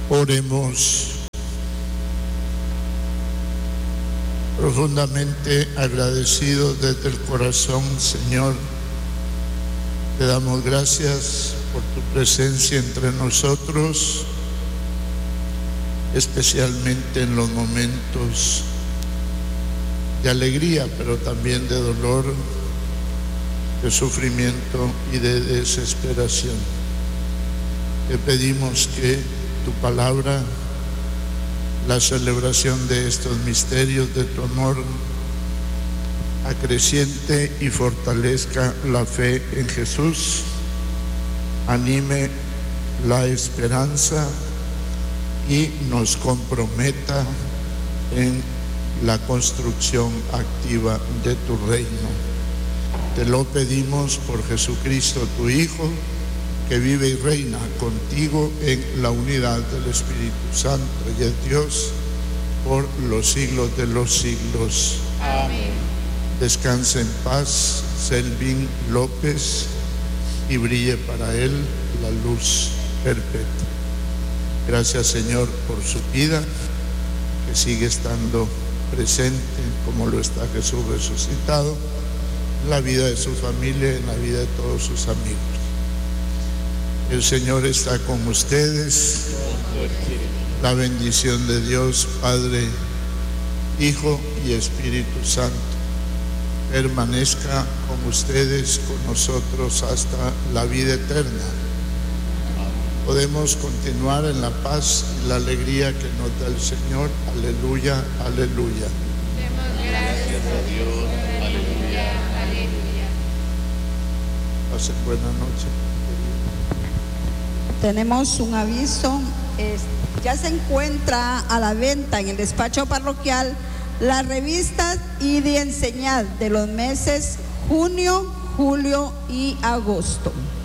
Oremos. Profundamente agradecidos desde el corazón, Señor, te damos gracias por tu presencia entre nosotros, especialmente en los momentos de alegría, pero también de dolor, de sufrimiento y de desesperación. Te pedimos que tu palabra, la celebración de estos misterios de tu amor, acreciente y fortalezca la fe en Jesús, anime la esperanza y nos comprometa en la construcción activa de tu reino. Te lo pedimos por Jesucristo, tu Hijo, que vive y reina contigo en la unidad del Espíritu Santo y es Dios por los siglos de los siglos. Amén. Descanse en paz Selvin López y brille para él la luz perpetua. Gracias, Señor, por su vida, que sigue estando presente como lo está Jesús resucitado, en la vida de su familia, en la vida de todos sus amigos. El Señor está con ustedes. La bendición de Dios, Padre, Hijo y Espíritu Santo, permanezca con ustedes, con nosotros hasta la vida eterna. Podemos continuar en la paz y la alegría que nos da el Señor. Aleluya, aleluya. Demos gracias a Dios. Aleluya, aleluya. Pasen buena noche. Tenemos un aviso, ya se encuentra a la venta en el despacho parroquial las revistas Idi Enseñad de los meses junio, julio y agosto.